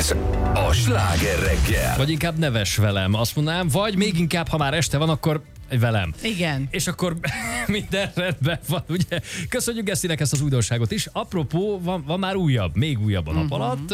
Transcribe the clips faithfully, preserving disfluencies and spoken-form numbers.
Ez a Sláger reggel. Vagy inkább neves velem, azt mondanám, vagy még inkább, ha már este van, akkor velem. Igen. És akkor minden rendben van, ugye? Köszönjük Gesztinek ezt az újdonságot is. Apropó, van, van már újabb, még újabb a nap uh-huh. alatt.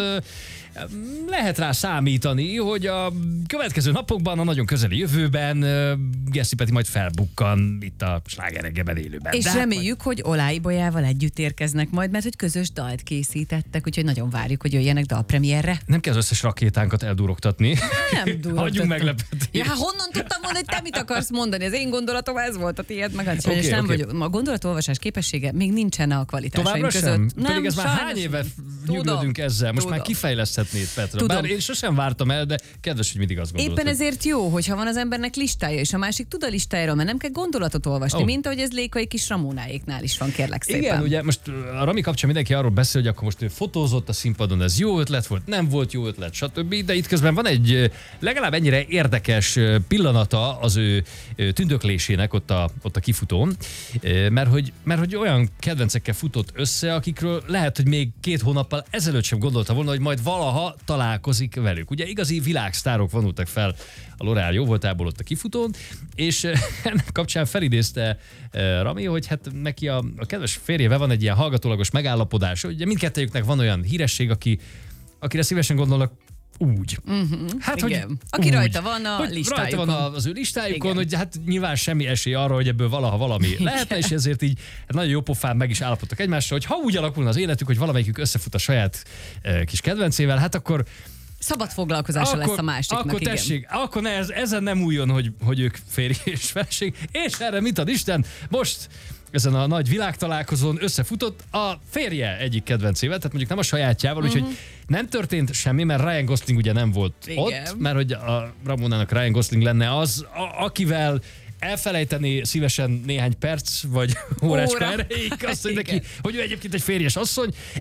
Lehet rá számítani, hogy a következő napokban, a nagyon közeli jövőben Geszti Peti majd felbukkan itt a Sláger reggelben élőben. És De reméljük, hogy Olái Bolyával együtt érkeznek majd, mert hogy közös dalt készítettek, úgyhogy nagyon várjuk, hogy jöjjenek dalpremierre. Nem kell az összes rakétánkat eldurogtatni. Nem durogtattam. Hagyjunk meglepetést. Ja, hát honnan tudtam volna, hogy te mit akarsz mondani? Az én gondolatom ez volt, a tiéd meg az. Okay, és nem okay. vagyok. A gondolatolvasás képessége még nincsen a kvalitásaim Továbbra között. sem? Nem, Pedig ez már sajnos hány éve Tudom. nyugodunk ezzel. Most Tudom. már kifejleszthetnéd, Petra. Tudom. Bár én sosem vártam el, de kedves, hogy mindig azt gondolod. Éppen hogy... ezért jó, hogyha van az embernek listája, és a másik tud a listájáról, mert nem kell gondolatot olvasni, Oh. mint ahogy ez Lékai kis Ramónáéknál is van, kérlek szépen. Igen, ugye most a Rami kapcsán mindenki arról beszél, hogy akkor most ő fotózott a színpadon, ez jó ötlet volt, nem volt jó ötlet, stb. De itt közben van egy legalább ennyire érdekes pillanata az ő tündöklésének ott a, ott a kifutón, mert hogy, mert hogy olyan kedvencekkel futott össze, akikről lehet, hogy még két hónappal ezelőtt sem gondolta volna, hogy majd valaha találkozik velük. Ugye igazi világsztárok vonultak fel a L'Oréal jó voltából ott a kifutón, és ennek kapcsán felidézte Rami, hogy hát neki a, a kedves férjével van egy ilyen hallgatólagos megállapodás, ugye mindkettőjüknek van olyan híresség, aki, akire szívesen gondolnak úgy. Uh-huh, hát, igen. hogy Aki úgy, rajta van a hogy listájukon. Rajta van az ő listájukon, Igen. hogy hát nyilván semmi esély arra, hogy ebből valaha valami lehetne, és ezért így hát nagyon jó pofán meg is állapodtak egymásra, hogy ha úgy alakulna az életük, hogy valamelyikük összefut a saját eh, kis kedvencével, hát akkor Szabad foglalkozása akkor, lesz a másiknak, akkor igen. tessék, akkor ne, ez, ezen nem újjon, hogy, hogy ők férj és feleség, és erre mit ad Isten? Most ezen a nagy világtalálkozón összefutott a férje egyik kedvencével, tehát mondjuk nem a sajátjával, uh-huh. úgyhogy nem történt semmi, mert Ryan Gosling ugye nem volt Igen. ott, mert hogy a Ramonának Ryan Gosling lenne az, a, akivel elfelejteni szívesen néhány perc, vagy óráska Óra. erejéig azt, hogy, neki, Igen. hogy ő egyébként egy férjes asszony.